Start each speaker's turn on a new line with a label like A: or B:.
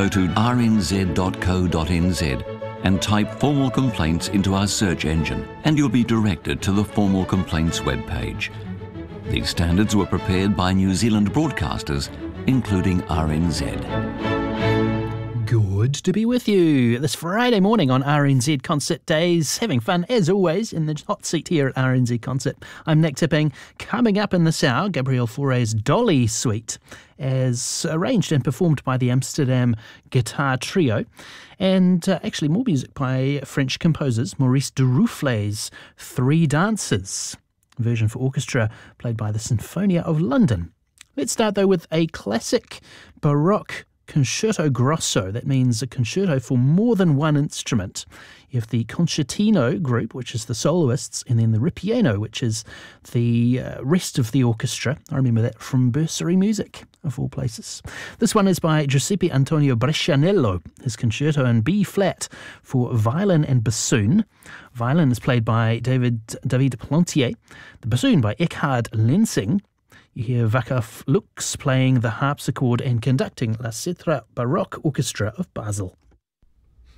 A: to rnz.co.nz and type formal complaints into our search engine, and you'll be directed to the Formal Complaints webpage. These standards were prepared by New Zealand broadcasters, including RNZ.
B: Good to be with you this Friday morning on RNZ Concert Days. Having fun, as always, in the hot seat here at RNZ Concert. I'm Nick Tipping. Coming up in this hour, Gabriel Fauré's Dolly Suite, as arranged and performed by the Amsterdam Guitar Trio. And actually more music by French composers, Maurice Duruflé's Three Dances, version for orchestra played by the Sinfonia of London. Let's start, though, with a classic Baroque concerto grosso. That means a concerto for more than one instrument. You have the concertino group, which is the soloists, and then the ripieno, which is the rest of the orchestra. I remember that from Bursary Music, of all places. This one is by Giuseppe Antonio Brescianello, his concerto in B flat for violin and bassoon. Violin is played by David Plantier, the bassoon by Eckhard Lensing. You hear Vakaf Lux playing the harpsichord and conducting La Cetra Baroque Orchestra of Basel.